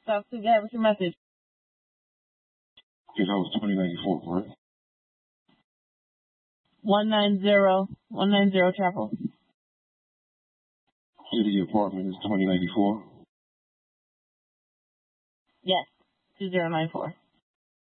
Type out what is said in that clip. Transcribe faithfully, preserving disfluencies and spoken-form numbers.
South Sioux. Go ahead with your message. Okay, that was twenty ninety-four, correct? one nine zero, one nine zero Chapel. City apartment is twenty ninety-four? Yes, two zero nine four.